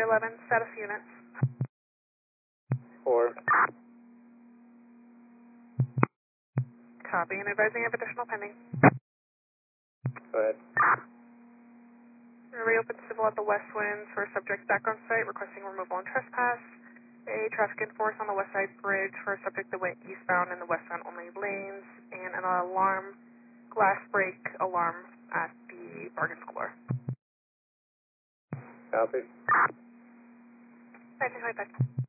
411, status units. 4. Copy, and advising of additional pending. Go ahead. Reopen civil at the West Winds for subject back on site requesting removal and trespass. A traffic enforce on the West Side Bridge for a subject that went eastbound in the westbound only lanes, and an alarm, glass break alarm at the bargain score. Copy. 1925.